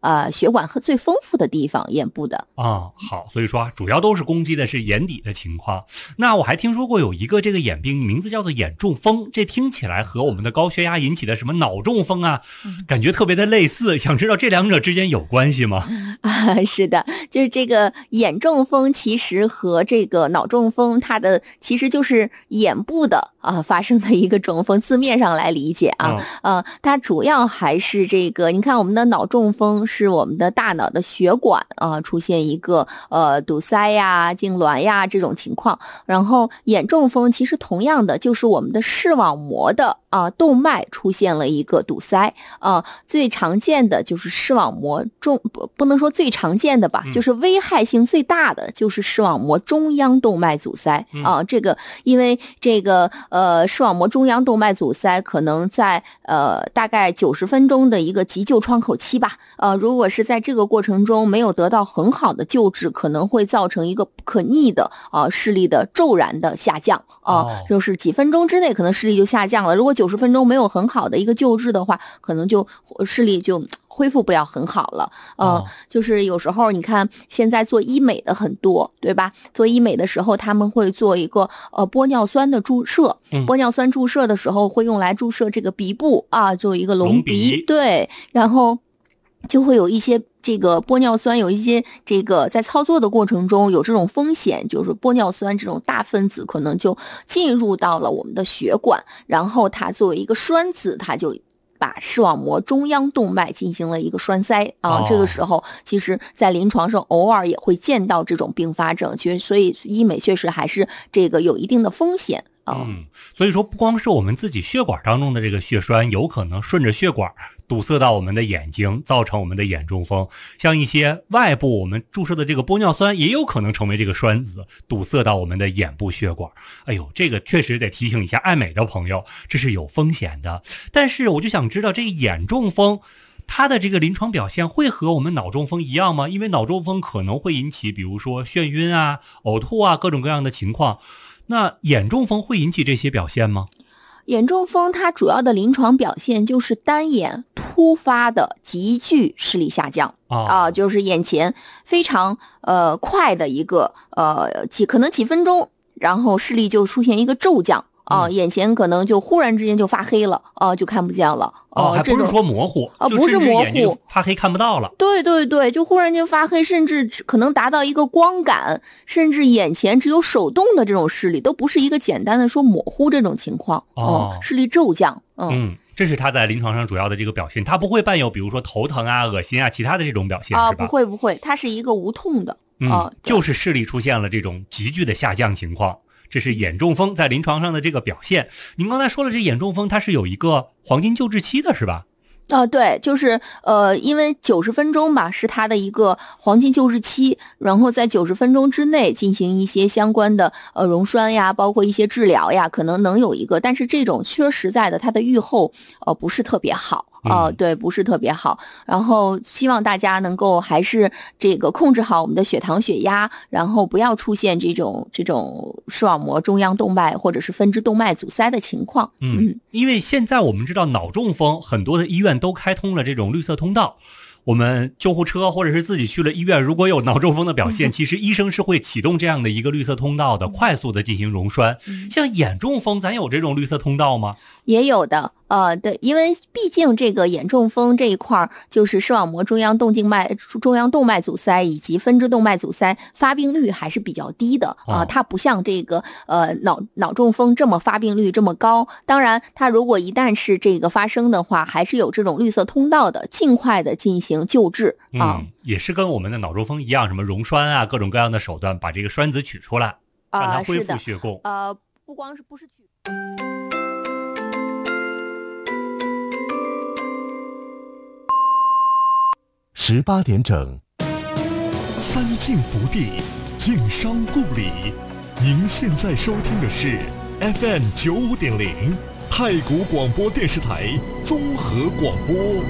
血管和最丰富的地方，眼部的。 好，所以说主要都是攻击的是眼底的情况。那我还听说过有一个这个眼病，名字叫做眼中风，这听起来和我们的高血压引起的什么脑中风啊，感觉特别的类似，想知道这两者之间有关系吗？ 是的，就是这个眼中风其实和这个脑中风，它的其实就是眼部的发生的一个中风，字面上来理解它主要还是这个，你看我们的脑中风是我们的大脑的血管出现一个堵塞呀、痉挛呀这种情况，然后眼中风其实同样的就是我们的视网膜的动脉出现了一个堵塞最常见的就是视网膜不能说最常见的吧，就是危害性最大的就是视网膜中央动脉阻塞这个因为这个视网膜中央动脉阻塞可能在大概90分钟的一个急救窗口期吧如果是在这个过程中没有得到很好的救治，可能会造成一个不可逆的视力的骤然的下降就是几分钟之内可能视力就下降了，如果90分钟没有很好的一个救治的话，可能就视力就恢复不了很好了就是有时候你看现在做医美的很多，对吧？做医美的时候他们会做一个玻尿酸的注射玻尿酸注射的时候会用来注射这个鼻部做一个隆鼻对，然后就会有一些这个玻尿酸有一些这个在操作的过程中有这种风险，就是玻尿酸这种大分子可能就进入到了我们的血管，然后它作为一个栓子，它就把视网膜中央动脉进行了一个栓塞这个时候其实在临床上偶尔也会见到这种并发症，所以医美确实还是这个有一定的风险所以说不光是我们自己血管当中的这个血栓有可能顺着血管堵塞到我们的眼睛，造成我们的眼中风，像一些外部我们注射的这个玻尿酸也有可能成为这个栓子堵塞到我们的眼部血管。哎呦，这个确实得提醒一下爱美的朋友，这是有风险的。但是我就想知道这个眼中风它的这个临床表现会和我们脑中风一样吗？因为脑中风可能会引起比如说眩晕呕吐各种各样的情况，那眼中风会引起这些表现吗？ 眼中风它主要的临床表现就是单眼突发的急剧视力下降就是眼前非常快的一个可能几分钟，然后视力就出现一个骤降眼前可能就忽然之间就发黑了就看不见了还不是说模糊不是模糊， 发黑看不到了。 对对对，就忽然间发黑，甚至可能达到一个光感，甚至眼前只有手动的这种视力，都不是一个简单的说模糊这种情况视力骤降这是他在临床上主要的这个表现，他不会伴有比如说头疼恶心其他的这种表现是吧？ 不会，它是一个无痛的就是视力出现了这种急剧的下降情况，这是眼中风在临床上的这个表现。您刚才说了这眼中风它是有一个黄金救治期的是吧？ 对，就是因为90分钟吧是它的一个黄金救治期，然后在90分钟之内进行一些相关的溶栓呀，包括一些治疗呀，可能能有一个，但是这种说实在的它的预后不是特别好对，不是特别好。然后希望大家能够还是这个控制好我们的血糖血压，然后不要出现这种视网膜中央动脉或者是分支动脉阻塞的情况因为现在我们知道脑中风很多的医院都开通了这种绿色通道，我们救护车或者是自己去了医院，如果有脑中风的表现其实医生是会启动这样的一个绿色通道的，快速的进行溶栓像眼中风咱有这种绿色通道吗？ 也有的对，因为毕竟这个眼中风这一块就是视网膜中央动脉阻塞以及分支动脉阻塞发病率还是比较低的它不像这个脑中风这么发病率这么高。当然它如果一旦是这个发生的话，还是有这种绿色通道的，尽快的进行救治也是跟我们的脑中风一样，什么溶栓各种各样的手段把这个栓子取出来让它恢复血供不光是不是取 18点整，三晋福地，晋商故里。您现在收听的是 FM 95.0太谷广播电视台综合广播。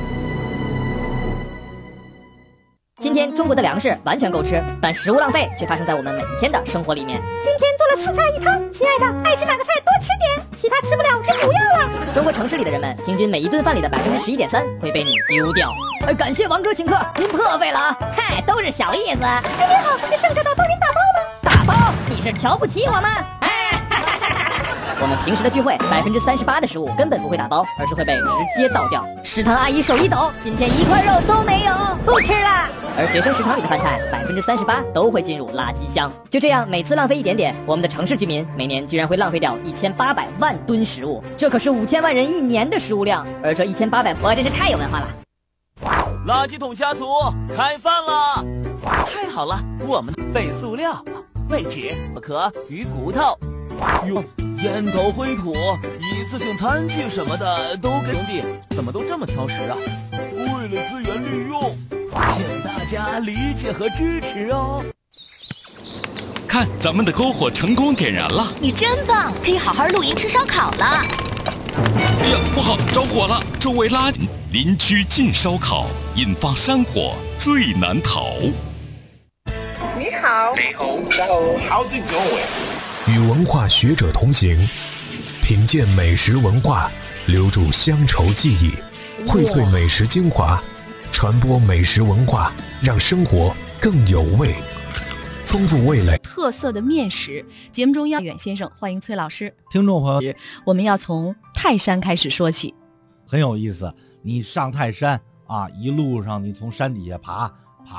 今天中国的粮食完全够吃，但食物浪费却发生在我们每一天的生活里面。 今天做了4菜1汤，亲爱的，爱吃哪个菜多吃点。 其他吃不了就不要了。中国城市里的人们，平均每一顿饭里的11.3%会被你丢掉。感谢王哥请客，您破费了啊！嗨，都是小意思。您好，这剩下的帮您打包吗？打包？你是瞧不起我吗？我们平时的聚会，38%的食物根本不会打包，而是会被直接倒掉。食堂阿姨手一抖，今天一块肉都没有，不吃了。而学生食堂里的饭菜，38%都会进入垃圾箱。就这样，每次浪费一点点，我们的城市居民每年居然会浪费掉1800万吨食物，这可是5000万人1年的食物量。而这1800，我真是太有文化了。 垃圾桶家族开饭了！太好了，我们废塑料、废纸、壳与骨头。哟，烟头、灰土、一次性餐具什么的都给兄弟，怎么都这么挑食啊？为了资源利用，请大家理解和支持哦。 看，咱们的篝火成功点燃了！ 你真棒，可以好好露营吃烧烤了。 哎呀，不好，着火了！周围邻居禁烧烤，引发山火最难逃。 你好， 你好 ，How's it going？ 与文化学者同行，品鉴美食文化，留住乡愁记忆，荟萃美食精华，传播美食文化，让生活更有味，丰富味蕾。 特色的面食，节目中邀远先生，欢迎崔老师。 听众朋友， 我们要从泰山开始说起， 很有意思。你上泰山啊，一路上你从山底下爬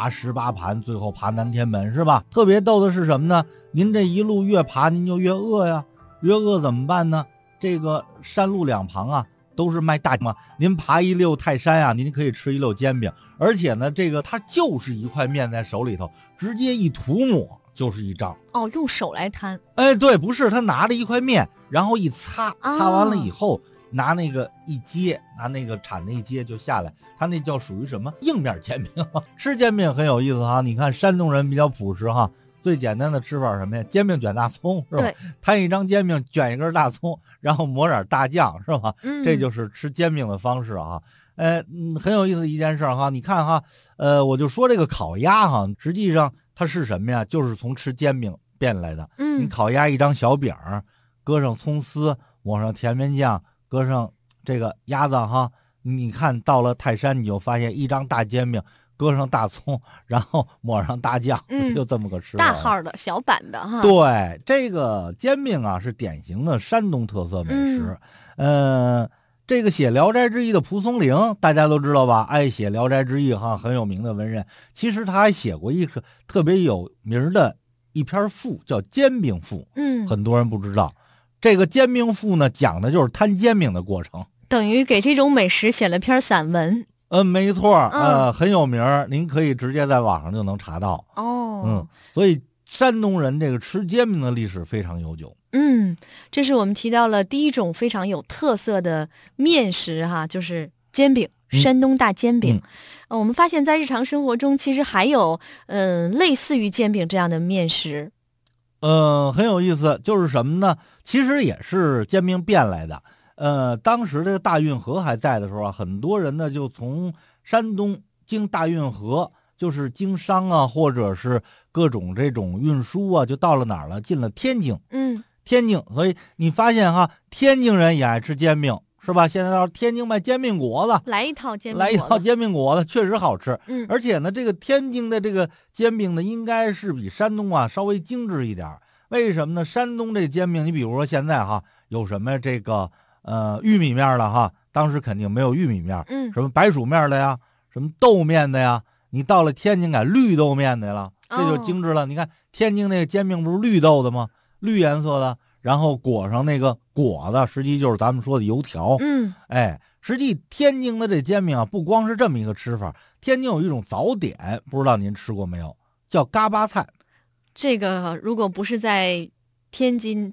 18盘，最后爬南天门，是吧？特别逗的是什么呢？您这一路越爬，您就越饿呀。越饿怎么办呢？这个山路两旁啊，都是卖大嘛。您爬一溜泰山啊，您可以吃一溜煎饼，而且呢，这个它就是一块面在手里头，直接一涂抹就是一张。 哦，用手来摊？ 哎，对，不是，他拿着一块面，然后一擦，擦完了以后。拿那个一接，拿那个铲子一接就下来，他那叫属于什么硬面煎饼。吃煎饼很有意思哈，你看山东人比较朴实哈，最简单的吃法什么呀？煎饼卷大葱是吧？摊一张煎饼，卷一根大葱，然后抹点大酱是吧？这就是吃煎饼的方式啊。很有意思一件事哈，你看哈，我就说这个烤鸭哈，实际上它是什么呀？就是从吃煎饼变来的。你烤鸭一张小饼，搁上葱丝，抹上甜面酱。搁上这个鸭子哈，你看到了泰山，你就发现一张大煎饼，搁上大葱，然后抹上大酱，就这么个吃法。 大号的小版的哈。 对，这个煎饼啊是典型的山东特色美食。这个写《聊斋志异》的蒲松龄大家都知道吧？爱写《聊斋志异》哈，很有名的文人。其实他还写过一个特别有名的一篇赋，叫《煎饼赋》。很多人不知道。这个煎饼赋呢，讲的就是摊煎饼的过程， 等于给这种美食写了篇散文。 没错，很有名，您可以直接在网上就能查到。所以山东人这个吃煎饼的历史非常悠久。 这是我们提到了第一种非常有特色的面食哈，就是煎饼，山东大煎饼。我们发现在日常生活中，其实还有类似于煎饼这样的面食。 很有意思，就是什么呢？其实也是煎饼变来的。当时这个大运河还在的时候啊，很多人呢就从山东经大运河，就是经商啊，或者是各种这种运输啊，就到了哪儿了？进了天津。天津，所以你发现哈，天津人也爱吃煎饼，是吧？现在到天津卖煎饼果子， 来一套煎饼果子，确实好吃。而且呢，这个天津的这个煎饼呢，应该是比山东啊稍微精致一点。为什么呢？山东这煎饼，你比如说现在哈，有什么这个玉米面的哈，当时肯定没有玉米面，什么白薯面的呀，什么豆面的呀，你到了天津改绿豆面的了，这就精致了。你看天津那个煎饼不是绿豆的吗？绿颜色的，然后裹上那个果子，实际就是咱们说的油条。实际天津的这煎饼啊，不光是这么一个吃法，天津有一种早点，不知道您吃过没有，叫嘎巴菜。 这个如果不是在天津